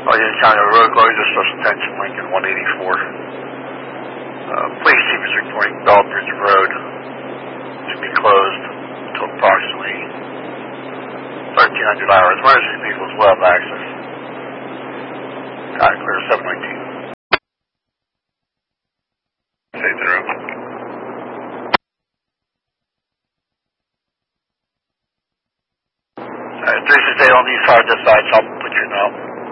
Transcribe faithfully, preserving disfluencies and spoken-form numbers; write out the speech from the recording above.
Allegheny County Road closure, special attention, Lincoln one eighty-four. Uh, police chief is reporting Bellbridge Road to be closed until approximately thirteen hundred hours. Emergency vehicles will have access. Got it, clear seven nineteen. Stay in the room. Alright, three six eight on the east side, this side, so I'll put you in now.